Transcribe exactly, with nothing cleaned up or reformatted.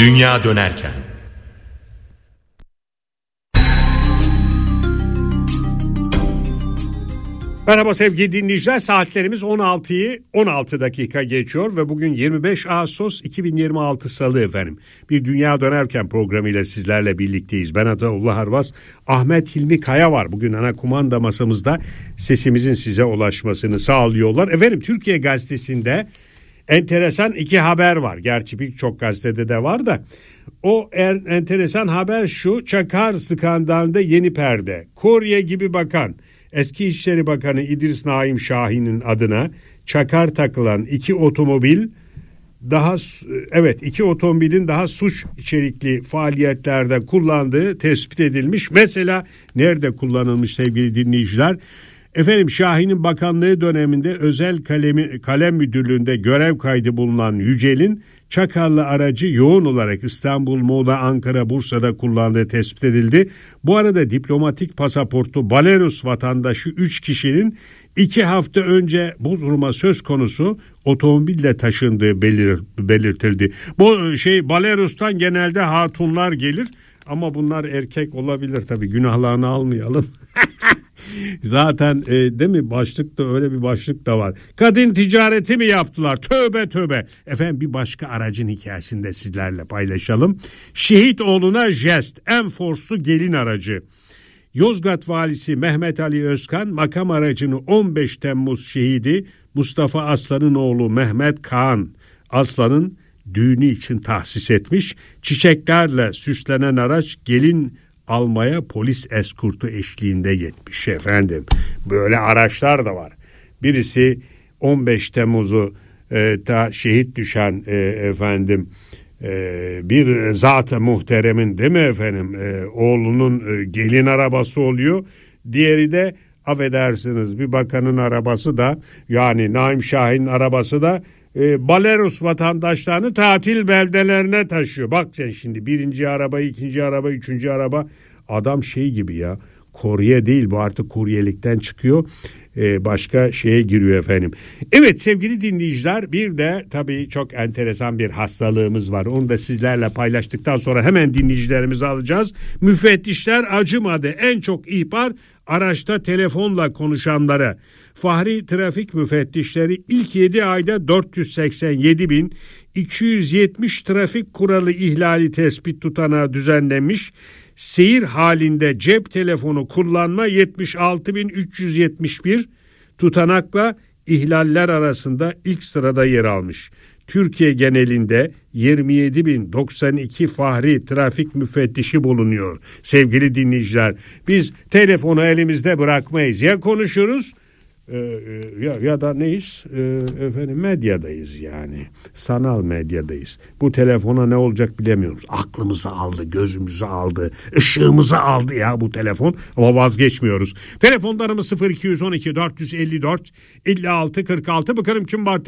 Dünya dönerken. Merhaba sevgili dinleyiciler, saatlerimiz on altıyı on altı dakika geçiyor ve bugün yirmi beş Ağustos iki bin yirmi altı Salı efendim. Bir Dünya Dönerken programıyla sizlerle birlikteyiz. Ben Ataullah Arvas, Ahmet Hilmi Kaya var. Bugün ana kumanda masamızda sesimizin size ulaşmasını sağlıyorlar. Efendim, Türkiye Gazetesi'nde enteresan iki haber var. Gerçi birçok gazetede de var da. O er, enteresan haber şu: Çakar skandalında yeni perde. Kore gibi bakan eski İçişleri Bakanı İdris Naim Şahin'in adına çakar takılan iki otomobil daha evet iki otomobilin daha suç içerikli faaliyetlerde kullandığı tespit edilmiş. Mesela nerede kullanılmış sevgili dinleyiciler? Efendim, Şahin'in bakanlığı döneminde özel kalemi, kalem müdürlüğünde görev kaydı bulunan Yücel'in çakarlı aracı yoğun olarak İstanbul, Muğla, Ankara, Bursa'da kullandığı tespit edildi. Bu arada diplomatik pasaportu Belarus vatandaşı üç kişinin iki hafta önce bu duruma söz konusu otomobille taşındığı belir, belirtildi. Bu şey Belarus'tan genelde hatunlar gelir ama bunlar erkek olabilir, tabii günahlarını almayalım. Zaten e, değil mi, başlıkta öyle bir başlık da var. Kadın ticareti mi yaptılar? Tövbe tövbe. Efendim, bir başka aracın hikayesini de sizlerle paylaşalım. Şehit oğluna jest, enforce'lu gelin aracı. Yozgat valisi Mehmet Ali Özkan makam aracını on beş Temmuz şehidi Mustafa Aslan'ın oğlu Mehmet Kaan Aslan'ın düğünü için tahsis etmiş. Çiçeklerle süslenen araç gelin almaya polis eskortu eşliğinde gitmiş efendim. Böyle araçlar da var. Birisi on beş Temmuz'u e, ta şehit düşen e, efendim e, bir zat-ı muhteremin, değil mi efendim, e, oğlunun e, gelin arabası oluyor. Diğeri de affedersiniz bir bakanın arabası da, yani Naim Şahin'in arabası da E, Belarus vatandaşlarını tatil beldelerine taşıyor. Bak sen şimdi, birinci araba, ikinci araba, üçüncü araba. Adam şey gibi ya, Kore değil bu, artık kuryelikten çıkıyor, e, başka şeye giriyor efendim. Evet sevgili dinleyiciler, bir de tabii çok enteresan bir hastalığımız var. Onu da sizlerle paylaştıktan sonra hemen dinleyicilerimizi alacağız. Müfettişler acımadı. En çok ihbar araçta telefonla konuşanlara. Fahri trafik müfettişleri ilk yedi ayda dört yüz seksen yedi bin iki yüz yetmiş trafik kuralı ihlali tespit tutanağı düzenlemiş. Seyir halinde cep telefonu kullanma yetmiş altı bin üç yüz yetmiş bir tutanakla ihlaller arasında ilk sırada yer almış. Türkiye genelinde yirmi yedi bin doksan iki fahri trafik müfettişi bulunuyor. Sevgili dinleyiciler, biz telefonu elimizde bırakmayız. Ya konuşuruz Ee, ya, ya da neyiz? Ee, efendim medyadayız yani. Sanal medyadayız. Bu telefona ne olacak bilemiyoruz. Aklımızı aldı, gözümüzü aldı, ışığımızı aldı ya bu telefon. Ama vazgeçmiyoruz. Telefonlarımız sıfır iki on iki dört yüz elli dört elli altı kırk altı. Bakalım kim var